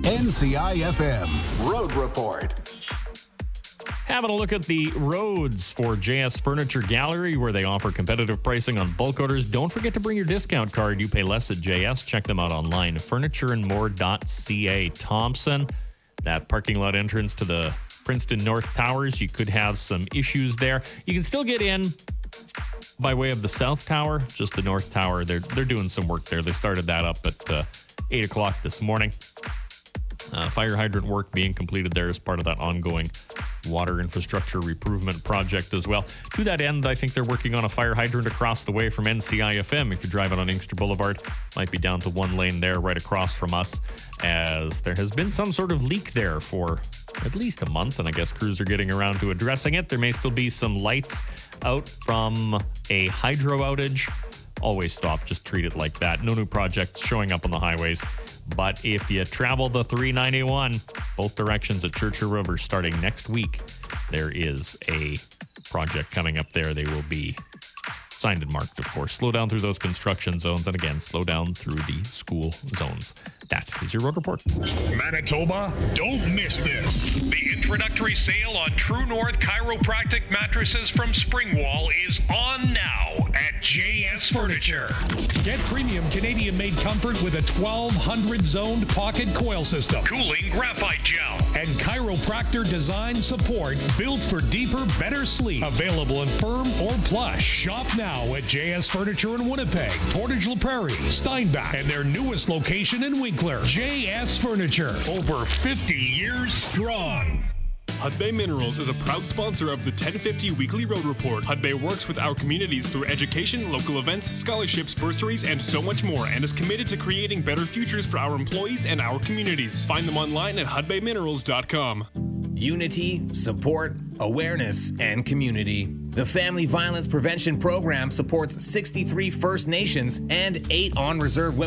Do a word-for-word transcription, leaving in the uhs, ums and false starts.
N C I F M Road Report. Having a look at the roads for J S Furniture Gallery, where they offer competitive pricing on bulk orders. Don't forget to bring your discount card. You pay less at J S. Check them out online, furniture and more dot c a. Thompson, that parking lot entrance to the Princeton North Towers, you could have some issues there. You can still get in by way of the South Tower, just the North Tower. They're, they're doing some work there. They started that up at uh, eight o'clock this morning. Uh, fire hydrant work being completed there as part of that ongoing water infrastructure improvement project as well. To that end, I think they're working on a fire hydrant across the way from N C I F M. If you're driving on Inkster Boulevard, might be down to one lane there right across from us, as there has been some sort of leak there for at least a month, and I guess crews are getting around to addressing it. There may still be some lights out from a hydro outage. Always stop, just treat it like that. No new projects showing up on the highways. But if you travel the three ninety-one, both directions at Churchill River starting next week, there is a project coming up there. They will be signed and marked, of course. Slow down through those construction zones, and again, slow down through the school zones. That is your road report. Manitoba, don't miss this. The introductory sale on True North Chiropractic mattresses from Springwall is on now at J S Furniture. Get premium Canadian-made comfort with a twelve hundred zoned pocket coil system, cooling graphite gel, and chiropractor design support built for deeper, better sleep. Available in firm or plush. Shop now at J S Furniture in Winnipeg, Portage La Prairie, Steinbach, and their newest location in Winkler. J S Furniture, over fifty years strong. Hudbay Minerals is a proud sponsor of the ten fifty Weekly Road Report. Hudbay works with our communities through education, local events, scholarships, bursaries, and so much more, and is committed to creating better futures for our employees and our communities. Find them online at hudbay minerals dot com. Unity, support, awareness, and community. The Family Violence Prevention Program supports sixty-three First Nations and eight on-reserve women